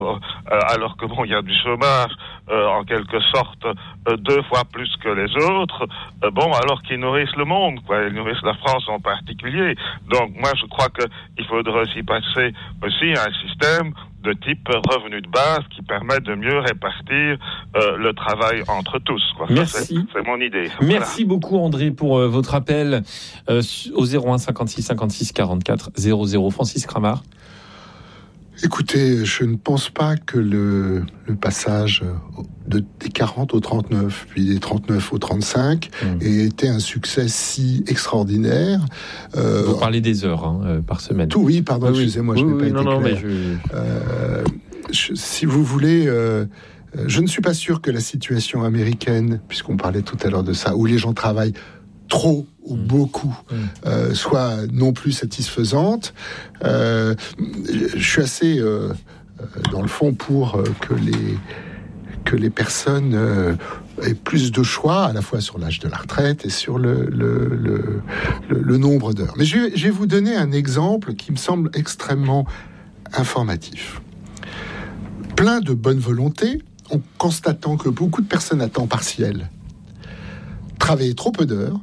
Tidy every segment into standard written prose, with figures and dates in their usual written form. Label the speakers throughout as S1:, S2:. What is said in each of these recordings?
S1: alors que il y a du chômage en quelque sorte 2 fois plus que les autres, alors qu'ils nourrissent le monde, ils nourrissent la France en particulier. Donc moi je crois que il faudrait aussi passer aussi à un système de type revenu de base qui permet de mieux répartir le travail entre tous.
S2: Merci.
S1: Ça, c'est mon idée.
S2: Merci beaucoup André pour votre appel au 01 56 56 44 00. Francis Cramart.
S3: Écoutez, je ne pense pas que le passage des 40 au 39, puis des 39 au 35, ait été un succès si extraordinaire.
S2: Vous parlez des heures par semaine.
S3: Oui, pardon, excusez-moi, je n'ai pas été clair. Si vous voulez... je ne suis pas sûr que la situation américaine, puisqu'on parlait tout à l'heure de ça, où les gens travaillent trop ou beaucoup, soit non plus satisfaisante. Je suis assez, dans le fond, pour que les personnes aient plus de choix, à la fois sur l'âge de la retraite et sur le nombre d'heures. Mais je vais vous donner un exemple qui me semble extrêmement informatif. Plein de bonne volonté, en constatant que beaucoup de personnes à temps partiel travaillaient trop peu d'heures,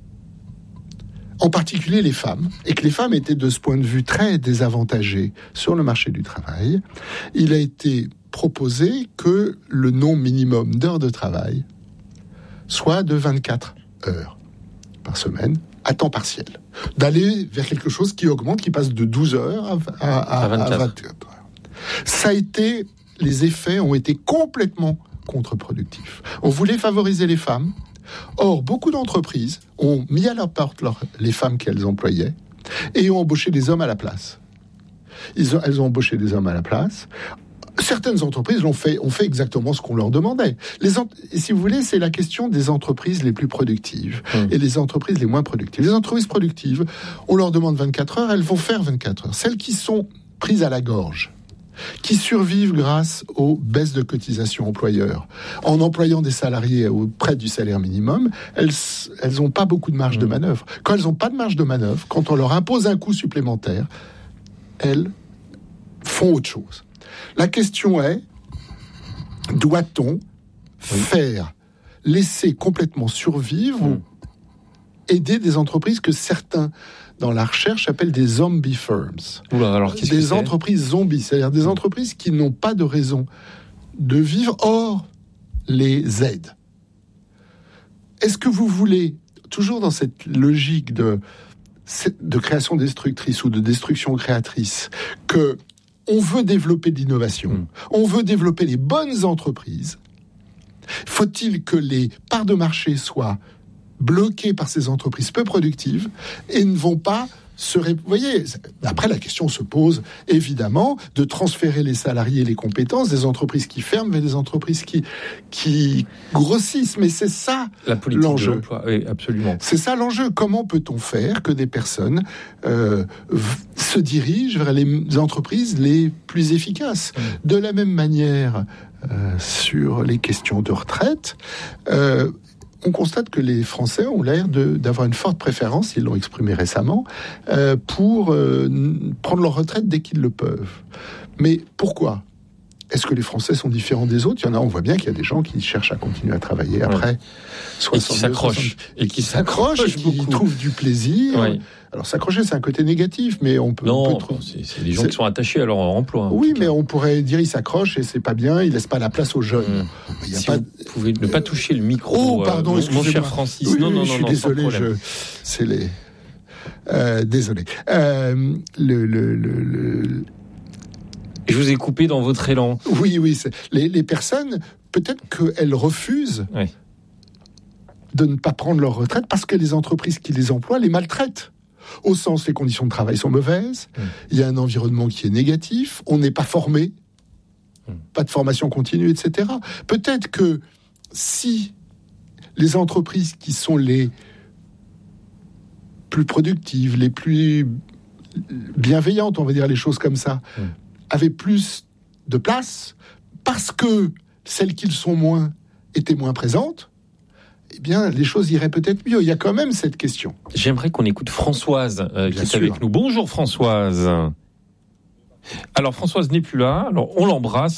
S3: en particulier les femmes, et que les femmes étaient de ce point de vue très désavantagées sur le marché du travail, il a été proposé que le nombre minimum d'heures de travail soit de 24 heures par semaine à temps partiel. D'aller vers quelque chose qui augmente, qui passe de 12 heures à 24 heures. Les effets ont été complètement contre-productifs. On voulait favoriser les femmes. Or, beaucoup d'entreprises ont mis à leur porte les femmes qu'elles employaient et ont embauché des hommes à la place. Elles ont embauché des hommes à la place. Certaines entreprises ont fait exactement ce qu'on leur demandait. Et si vous voulez, c'est la question des entreprises les plus productives et les entreprises les moins productives. Les entreprises productives, on leur demande 24 heures, elles vont faire 24 heures. Celles qui sont prises à la gorge, qui survivent grâce aux baisses de cotisations employeurs, en employant des salariés auprès du salaire minimum, elles n'ont pas beaucoup de marge de manœuvre. Quand elles n'ont pas de marge de manœuvre, quand on leur impose un coût supplémentaire, elles font autre chose. La question est, doit-on laisser complètement survivre ou aider des entreprises que certains dans la recherche appellent des zombie firms. Des entreprises zombies, c'est-à-dire des entreprises qui n'ont pas de raison de vivre, or les aident. Est-ce que vous voulez, toujours dans cette logique de création destructrice ou de destruction créatrice, que on veut développer de l'innovation, on veut développer les bonnes entreprises, faut-il que les parts de marché soient bloqués par ces entreprises peu productives et ne vont pas se... Vous voyez, après la question se pose évidemment de transférer les salariés et les compétences des entreprises qui ferment vers des entreprises qui grossissent. Mais c'est ça
S2: la politique
S3: l'enjeu.
S2: De l'emploi. Oui, absolument.
S3: C'est ça l'enjeu. Comment peut-on faire que des personnes se dirigent vers les entreprises les plus efficaces ? De la même manière, sur les questions de retraite, on constate que les Français ont l'air d'avoir une forte préférence, ils l'ont exprimé récemment, pour prendre leur retraite dès qu'ils le peuvent. Mais pourquoi ? Est-ce que les Français sont différents des autres ? Il y en a, on voit bien qu'il y a des gens qui cherchent à continuer à travailler après
S2: 62, et qui s'accrochent
S3: et qui trouvent du plaisir. Oui. Alors s'accrocher, c'est un côté négatif, mais on peut...
S2: c'est des gens qui sont attachés à leur emploi.
S3: Oui, mais on pourrait dire ils s'accrochent et c'est pas bien, ils laissent pas la place aux jeunes.
S2: Vous pouvez ne pas toucher le micro.
S3: Oh, pardon,
S2: mon cher Francis.
S3: Oui, non, je suis désolé. C'est les... désolé.
S2: Je vous ai coupé dans votre élan.
S3: Oui. Les personnes, peut-être qu'elles refusent de ne pas prendre leur retraite parce que les entreprises qui les emploient les maltraitent. Au sens, les conditions de travail sont mauvaises, il y a un environnement qui est négatif, on n'est pas formé, pas de formation continue, etc. Peut-être que si les entreprises qui sont les plus productives, les plus bienveillantes, on va dire les choses comme ça, avaient plus de place, parce que celles qui le sont moins étaient moins présentes, eh bien, les choses iraient peut-être mieux. Il y a quand même cette question.
S2: J'aimerais qu'on écoute Françoise, qui est avec nous. Bonjour Françoise. Alors Françoise n'est plus là, alors on l'embrasse.